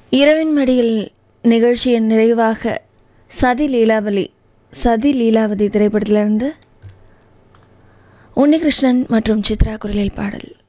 இரவின் மடியில் நிகழ்ச்சியின் நிறைவாக சதி லீலாவதி திரைப்படத்திலிருந்து உன்னிகிருஷ்ணன் மற்றும் சித்ரா குரலில் பாடல்.